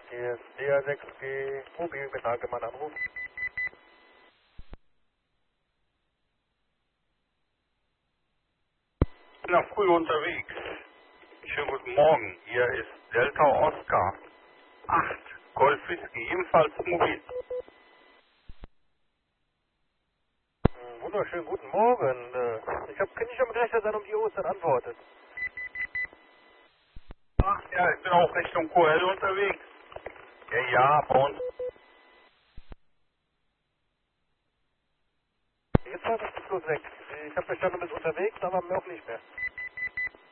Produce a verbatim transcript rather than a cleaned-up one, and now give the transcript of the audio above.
Hier ist D A sechs G Mobil mit allgemeinen Anruf. Ich bin noch früh unterwegs. Schönen guten Morgen. Hier ist Delta Oscar acht Golf Whisky, ebenfalls mobil. Hm, Wunderschönen guten Morgen. Äh, Ich habe nicht damit gerechnet, dass er um die Uhrzeit antwortet. Ach ja, ich bin auch Richtung Q L unterwegs. Ja, ja, bei uns. Jetzt war das bloß weg. Ich habe verstanden, du bist unterwegs, aber noch nicht mehr.